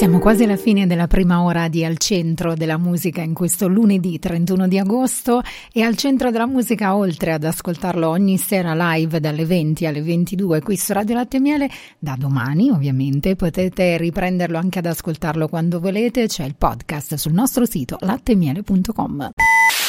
Siamo quasi alla fine della prima ora di Al Centro della Musica in questo lunedì 31 di agosto e Al Centro della Musica, oltre ad ascoltarlo ogni sera live dalle 20 alle 22 qui su Radio Latte e Miele, da domani ovviamente potete riprenderlo anche ad ascoltarlo quando volete, c'è il podcast sul nostro sito latteemiele.com.